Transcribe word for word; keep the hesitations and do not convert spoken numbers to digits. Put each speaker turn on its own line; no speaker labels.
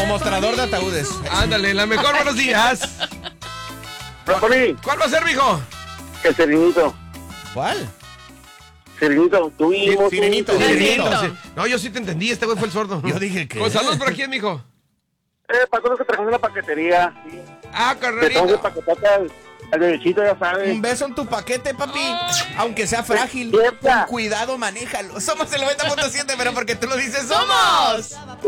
mostrador de ataúdes.
Ándale, la mejor, buenos días.
Brócoli,
¿Cuál va a ser, mijo?
el Serenito.
¿Cuál?
Serenito, tuvimos.
Sirenito,
un-
Sirenito.
Sí. No, yo sí te entendí, este güey fue el sordo.
Yo dije que...
Con saludos por aquí, mijo.
Eh, para todos los que trabajamos en la paquetería.
Ah,
Que estamos
carnalito.
de paquetote al, al derechito, ya sabes.
Un beso en tu paquete, papi. Aunque sea frágil.
Fiesta.
Con cuidado, manéjalo. Somos el noventa punto siete, pero porque tú lo dices, ¡somos!